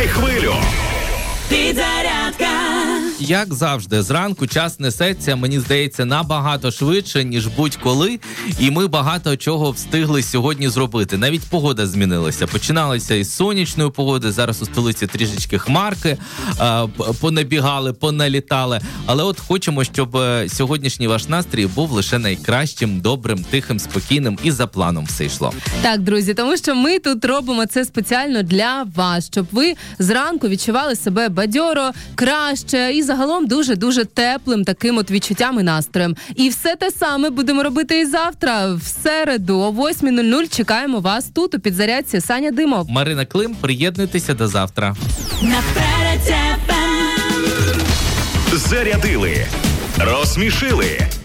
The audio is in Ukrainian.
Тримай хвилю. Підзарядка. Як завжди, зранку час несеться, мені здається, набагато швидше, ніж будь-коли. І ми багато чого встигли сьогодні зробити. Навіть погода змінилася. Починалася із сонячної погоди, зараз у столиці трішечки хмарки понабігали, поналітали. Але от хочемо, щоб сьогоднішній ваш настрій був лише найкращим, добрим, тихим, спокійним і за планом все йшло. Так, друзі, тому що ми тут робимо це спеціально для вас, щоб ви зранку відчували себе бадьоро, краще і загалом дуже-дуже теплим таким от відчуттям і настроєм. І все те саме будемо робити і завтра, в середу, о 8:00 чекаємо вас тут у підзарядці. Саня Димов. Марина Клим, приєднуйтеся до завтра. Наперед тебе. Зарядили, розсмішили,